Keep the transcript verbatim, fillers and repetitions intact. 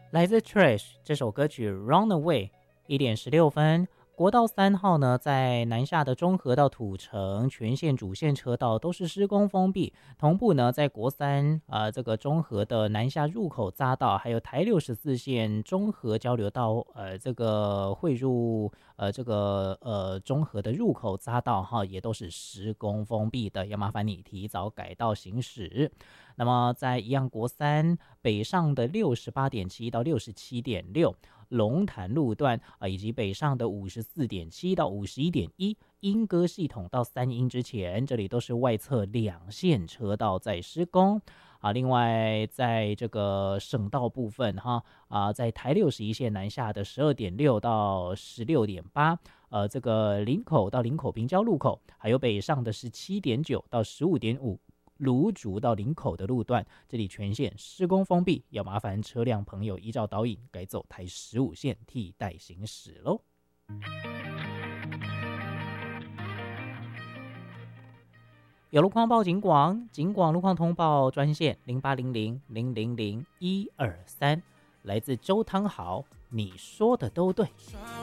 来自 Trash 这首歌曲 Runaway 一点十六分。国道三号呢，在南下的中和到土城全线主线车道都是施工封闭，同步呢，在国三呃这个中和的南下入口匝道，还有台六十四线中和交流道，呃这个汇入呃这个呃中和的入口匝道哈，也都是施工封闭的，要麻烦你提早改道行驶。那么在一样国三北上的六十八点七到六十七点六。龙潭路段啊，以及北上的五十四点七到五十一点一，莺歌系统到三莺之前，这里都是外侧两线车道在施工啊。另外，在这个省道部分哈啊，在台六十一线南下的十二点六到十六点八，呃，这个林口到林口平交路口，还有北上的十七点九到十五点五。芦竹到林口的路段，这里全线施工封闭，要麻烦车辆朋友依照导引改走台十五线替代行驶喽。有路况报警广，警广路况通报专线零八零零零零零一二三，来自周汤豪，你说的都对。